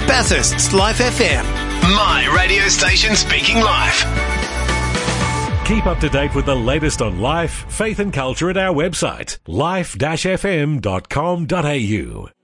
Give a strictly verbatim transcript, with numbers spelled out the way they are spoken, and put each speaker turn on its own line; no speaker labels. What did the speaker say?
Bathurst's Life F M. My radio station speaking life.
Keep up to date with the latest on life, faith and culture at our website, life dash f m dot com dot a u.